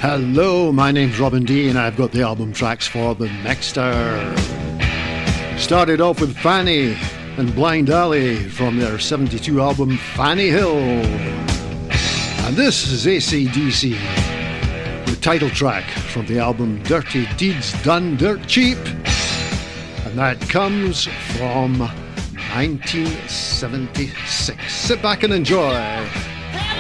Hello, my name's Robin D and I've got the album tracks for the next hour. Started off with Fanny and Blind Alley from their 72 album Fanny Hill. And this is AC/DC, the title track from the album Dirty Deeds Done Dirt Cheap. And that comes from 1976. Sit back and enjoy.